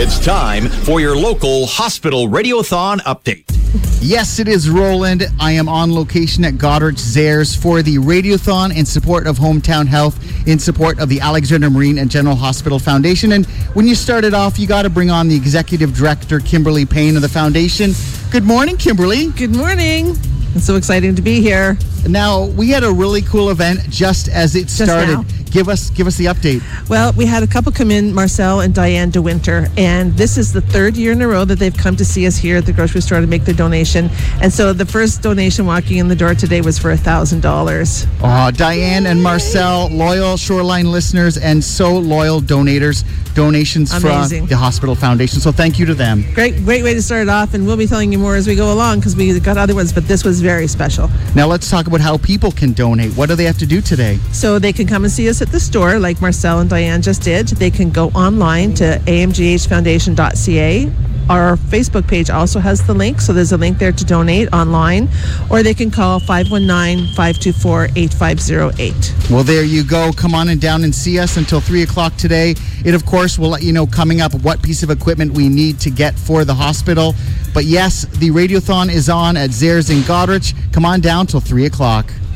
It's time for your local hospital radiothon update. Yes, it is Roland. I am on location at Goderich Zehrs for the Radiothon in support of Hometown Health, in support of the Alexander Marine and General Hospital Foundation. And when you started off, you got to bring on the Executive Director, Kimberly Payne of the Foundation. Good morning, Kimberly. Good morning. It's so exciting to be here. Now, we had a really cool event just as it started. Now. Give us the update. Well, we had a couple come in, Marcel and Diane DeWinter, and this is the third year in a row that they've come to see us here at the grocery store to make their donation. And so the first donation walking in the door today was for $1,000. Oh, Diane and Marcel, loyal Shoreline listeners and so loyal donators. Donations Amazing. from the Hospital Foundation. So thank you to them. Great way to start it off, and we'll be telling you more as we go along because we got other ones, but this was very special. Now let's talk about how people can donate. What do they have to do today? So they can come and see us at the store like Marcel and Diane just did. They can go online to amghfoundation.ca. Our Facebook page also has the link, so there's a link there to donate online, or they can call 519-524-8508. Well, there you go. Come on and down and see us until 3 o'clock today. It, of course, will let you know coming up what piece of equipment we need to get for the hospital. But yes, the Radiothon is on at Zehrs in Goderich. Come on down till 3 o'clock.